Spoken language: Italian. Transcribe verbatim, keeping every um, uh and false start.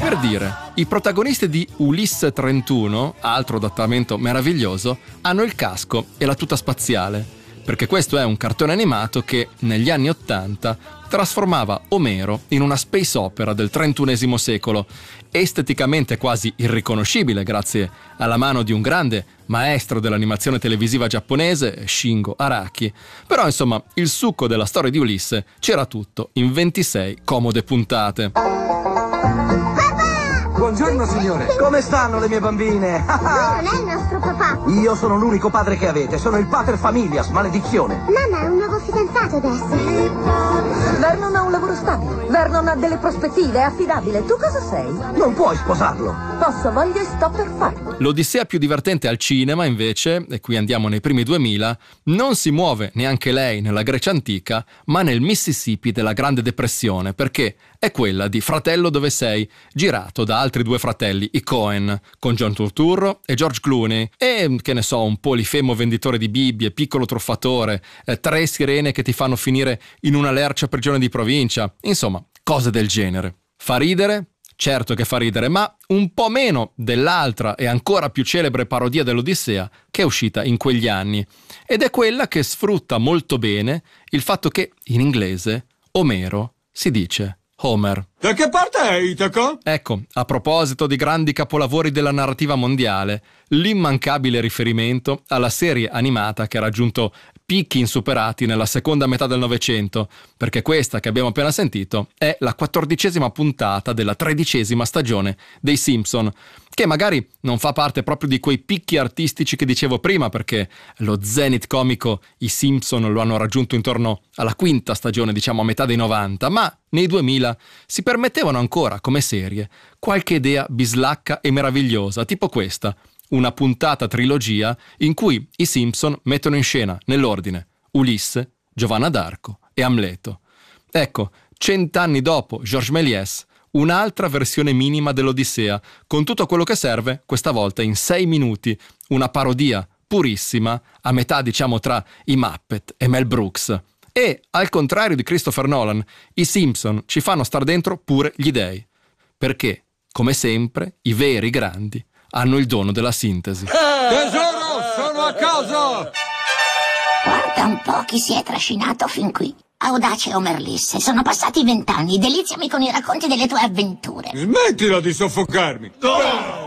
Per dire, i protagonisti di Ulisse trentuno, altro adattamento meraviglioso, hanno il casco e la tuta spaziale, perché questo è un cartone animato che, negli anni Ottanta, trasformava Omero in una space opera del trentunesimo secolo, esteticamente quasi irriconoscibile grazie alla mano di un grande maestro dell'animazione televisiva giapponese, Shingo Araki. Però insomma, il succo della storia di Ulisse c'era tutto in ventisei comode puntate. Buongiorno signore, come stanno le mie bambine? Lui non è il nostro papà. Io sono l'unico padre che avete, sono il pater familias, maledizione. Mamma è un nuovo fidanzato adesso. Vernon ha un lavoro stabile, Vernon ha delle prospettive, è affidabile. Tu cosa sei? Non puoi sposarlo. Posso, voglio e sto per farlo. L'odissea più divertente al cinema, invece, e qui andiamo nei primi duemila, non si muove neanche lei nella Grecia antica, ma nel Mississippi della Grande Depressione, perché è quella di Fratello dove sei, girato da altri due fratelli, i Coen, con John Turturro e George Clooney, e, che ne so, un polifemo venditore di Bibbie, piccolo truffatore, eh, tre sirene che ti fanno finire in una lercia prigione di provincia, insomma, cose del genere. Fa ridere? Certo che fa ridere, ma un po' meno dell'altra e ancora più celebre parodia dell'Odissea che è uscita in quegli anni, ed è quella che sfrutta molto bene il fatto che, in inglese, Omero si dice Homer. Da che parte è Itaca? Ecco, a proposito di grandi capolavori della narrativa mondiale, l'immancabile riferimento alla serie animata che ha raggiunto picchi insuperati nella seconda metà del Novecento, perché questa che abbiamo appena sentito è la quattordicesima puntata della tredicesima stagione dei Simpson, che magari non fa parte proprio di quei picchi artistici che dicevo prima, perché lo zenith comico i Simpson lo hanno raggiunto intorno alla quinta stagione, diciamo a metà dei novanta, ma nei duemila si permettevano ancora, come serie, qualche idea bislacca e meravigliosa, tipo questa, una puntata trilogia in cui i Simpson mettono in scena, nell'ordine, Ulisse, Giovanna d'Arco e Amleto. Ecco, cent'anni dopo Georges Méliès, un'altra versione minima dell'Odissea, con tutto quello che serve, questa volta in sei minuti, una parodia purissima, a metà diciamo tra i Muppet e Mel Brooks. E, al contrario di Christopher Nolan, i Simpson ci fanno star dentro pure gli dei. Perché, come sempre, i veri grandi hanno il dono della sintesi. Tesoro, sono a casa! Guarda un po' chi si è trascinato fin qui. Audace Omerlisse, sono passati vent'anni, deliziami con i racconti delle tue avventure. Smettila di soffocarmi!